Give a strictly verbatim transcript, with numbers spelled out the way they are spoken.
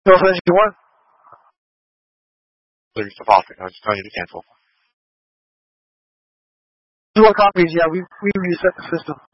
So since you want, There's the policy. I was telling you to cancel. two more copies. Yeah, we we reset the system.